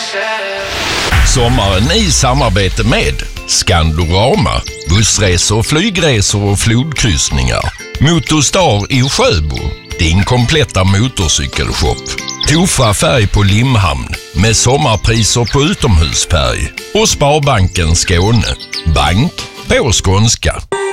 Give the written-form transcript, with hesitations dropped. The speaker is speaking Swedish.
Sommaren i samarbete med Skandorama, bussresor, flygresor och flodkryssningar. Motorstar i Sjöbo, din kompletta motorcykelshop. Tofa färg på Limhamn med sommarpriser på utomhusfärg. Och Sparbanken Skåne, bank på skånska.